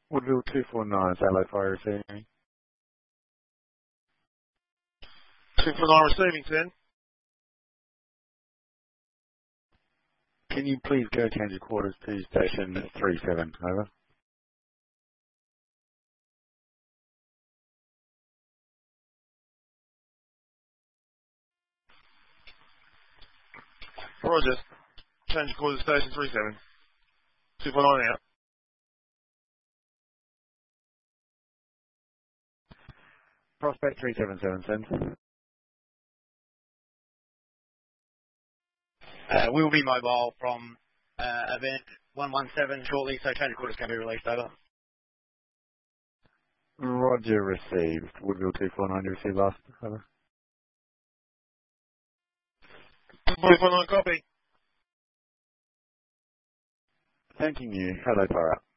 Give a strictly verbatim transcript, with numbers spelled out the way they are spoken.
Woodville two four nine, Salo Fire receiving. two four nine receiving, ten. Can you please go change your quarters to station three seven, over? Roger. Change your quarters to station three seven. two four nine out. Prospect three seven seven, send. Uh, we will be mobile from uh, event one one seven shortly, so change of quarters can be released, over. Roger, received. Woodville two four nine, you received last, over. two four nine copy. Thanking you. Hello, fire out.